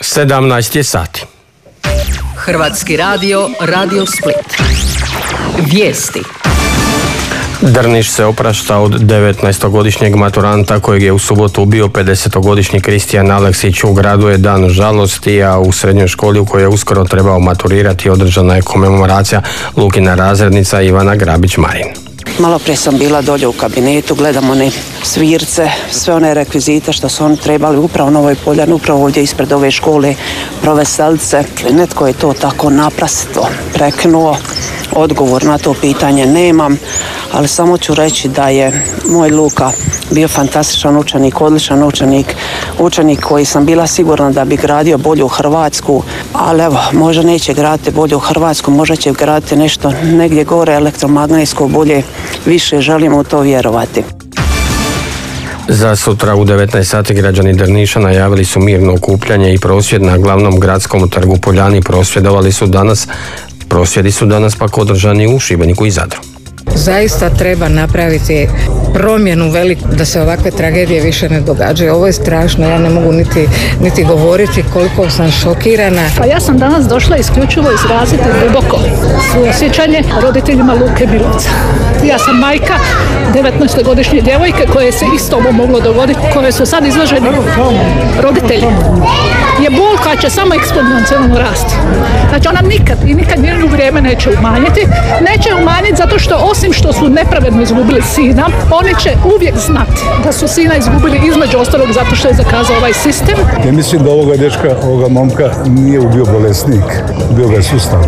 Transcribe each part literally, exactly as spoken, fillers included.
sedamnaest je sati. Hrvatski radio, Radio Split. Vijesti. Drniš se oprašta od devetnaestogodišnjeg maturanta kojeg je u subotu ubio pedesetogodišnji Kristijan Aleksić. U gradu je dan žalosti, a u srednjoj školi u kojoj je uskoro trebao maturirati održana je komemoracija Lukina razrednica Ivana Grabić-Marin. Malo prije sam bila dolje u kabinetu, gledam one svirce, sve one rekvizite što su oni trebali upravo na ovoj poljani, upravo ovdje ispred ove škole proveselice. Netko je to tako naprasito preknuo, odgovor na to pitanje nemam, ali samo ću reći da je moj Luka bio fantastičan učenik, odličan učenik, učenik koji sam bila sigurna da bi gradio bolju Hrvatsku, ali evo, možda neće graditi bolju Hrvatsku, možda će graditi nešto negdje gore elektromagnetsko bolje, više želimo u to vjerovati. Za sutra u devetnaest sati građani Drniša najavili su mirno okupljanje i prosvjed na glavnom gradskom trgu Poljani. Prosvjedovali su danas, prosvjedi su danas pak održani u Šibeniku i Zadru. Zaista treba napraviti promjenu veliku da se ovakve tragedije više ne događaju. Ovo je strašno, ja ne mogu niti, niti govoriti koliko sam šokirana. Pa ja sam danas došla isključivo izraziti duboko suosjećanje roditeljima Luke Milovca. Ja sam majka devetnaestogodišnje djevojke koje se isto ovo moglo dogoditi, koje su sad izloženi roditelji. Je bol koja će samo eksponencijalno rasti. Znači ona nikad i nikad njeno vrijeme neće umanjiti. Neće umanjiti zato što osim što su nepravedno izgubili sina, oni će uvijek znati da su sina izgubili između ostalog zato što je zakazao ovaj sistem. Ja mislim da ovoga dečka, ovoga momka nije ubio bolesnik, ubio ga sustav.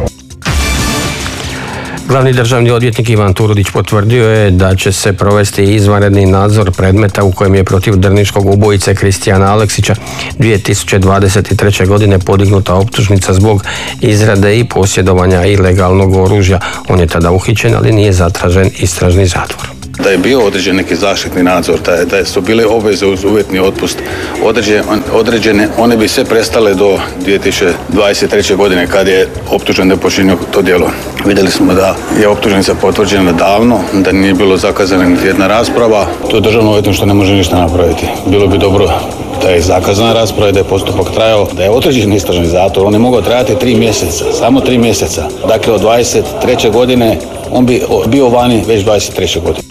Glavni državni odvjetnik Ivan Turudić potvrdio je da će se provesti izvanredni nadzor predmeta u kojem je protiv drniškog ubojice Kristijana Aleksića dvije tisuće dvadeset treće. godine podignuta optužnica zbog izrade i posjedovanja ilegalnog oružja. On je tada uhićen, ali nije zatražen istražni zatvor. Da je bio određen neki zaštitni nadzor, da, da su bile obveze uz uvjetni otpust određene, određene, one bi sve prestale do dvije tisuće dvadeset treće. godine kad je optužen da je počinio to djelo. Vidjeli smo da je optužnica potvrđena davno, da nije bilo zakazana niti jedna rasprava. To je državno odvjetništvo ne može ništa napraviti. Bilo bi dobro da je zakazana rasprava, da je postupak trajao, da je određen istražni zatvor. On je mogao trajati tri mjeseca, samo tri mjeseca. Dakle, od dvadeset treće. godine on bi bio vani već dvadeset treće. godine.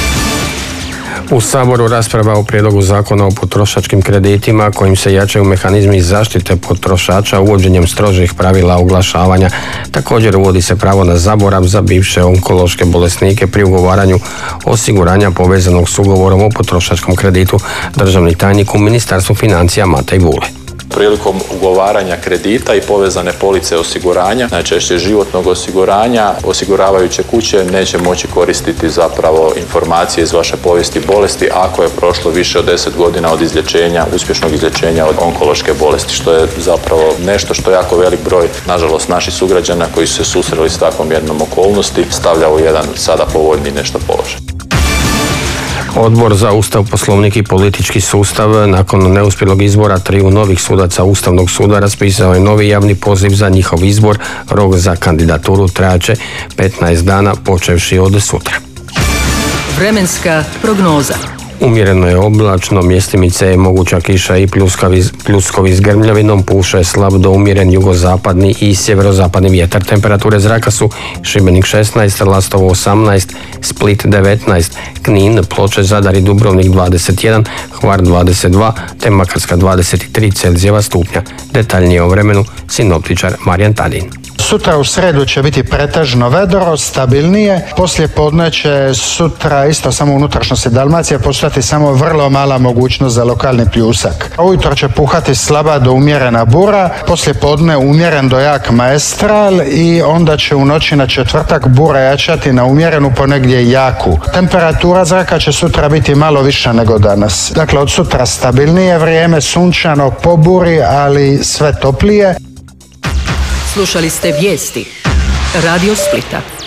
U Saboru rasprava o prijedlogu zakona o potrošačkim kreditima kojim se jačaju mehanizmi zaštite potrošača uvođenjem strožih pravila oglašavanja. Također uvodi se pravo na zaborav za bivše onkološke bolesnike pri ugovaranju osiguranja povezanog s ugovorom o potrošačkom kreditu. Državni tajnik u Ministarstvu financija Matej Vule. Prilikom ugovaranja kredita i povezane police osiguranja, najčešće životnog osiguranja, osiguravajuće kuće neće moći koristiti zapravo informacije iz vaše povijesti bolesti ako je prošlo više od deset godina od izlječenja, uspješnog izlječenja od onkološke bolesti, što je zapravo nešto što je jako velik broj, nažalost, naših sugrađana koji su se susreli s takvom jednom okolnosti stavlja u jedan sada povoljni nešto položaj. Odbor za Ustav, Poslovnik i politički sustav nakon neuspjelog izbora triju novih sudaca Ustavnog suda raspisao je novi javni poziv za njihov izbor. Rok za kandidaturu trajaće petnaest dana počevši od sutra. Vremenska prognoza. Umjereno je oblačno, mjestimice je moguća kiša i pljuskavi, pljuskovi s grmljavinom, puše slab do umjeren jugozapadni i sjeverozapadni vjetar. Temperature zraka su Šibenik šesnaest, Lastovo osamnaest, Split devetnaest, Knin, Ploče, Zadar i Dubrovnik dvadeset jedan, Hvar dvadeset dva, te Makarska dvadeset tri Celzijeva stupnja. Detaljnije o vremenu sinoptičar Marijan Tadin. Sutra u sredu će biti pretežno vedro, stabilnije. Poslije podne će sutra isto samo u unutrašnjosti Dalmacije postojati samo vrlo mala mogućnost za lokalni pljusak. Ujutro će puhati slaba do umjerena bura, poslije podne umjeren do jak maestral i onda će u noći na četvrtak bura jačati na umjerenu ponegdje jaku. Temperatura zraka će sutra biti malo viša nego danas. Dakle, od sutra stabilnije vrijeme, sunčano po buri, ali sve toplije. Slušali ste vijesti Radio Splita.